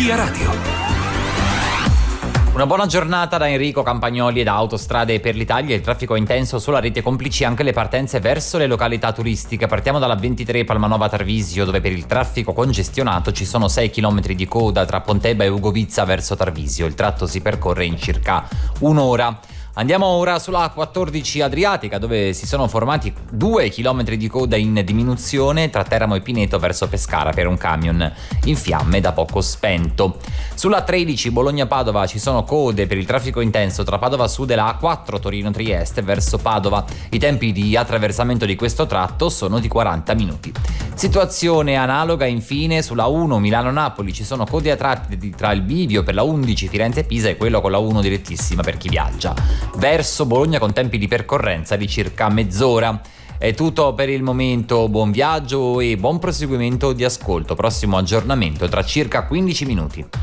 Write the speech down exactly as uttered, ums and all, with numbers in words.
Via Radio. Una buona giornata da Enrico Campagnoli e da Autostrade per l'Italia. Il traffico è intenso sulla rete, complici anche le partenze verso le località turistiche. Partiamo dalla ventitré Palmanova Tarvisio, dove per il traffico congestionato ci sono sei chilometri di coda tra Pontebba e Ugovizza verso Tarvisio. Il tratto si percorre in circa un'ora. Andiamo ora sulla A quattordici Adriatica, dove si sono formati due chilometri di coda in diminuzione tra Teramo e Pineto verso Pescara per un camion in fiamme da poco spento. Sulla tredici Bologna-Padova ci sono code per il traffico intenso tra Padova Sud e la A quattro Torino-Trieste verso Padova. I tempi di attraversamento di questo tratto sono di quaranta minuti. Situazione analoga infine sulla uno Milano-Napoli, ci sono code a tratti tra il bivio per la undici Firenze-Pisa e quello con la uno direttissima per chi viaggia verso Bologna con tempi di percorrenza di circa mezz'ora. È tutto per il momento, buon viaggio e buon proseguimento di ascolto. Prossimo aggiornamento tra circa quindici minuti.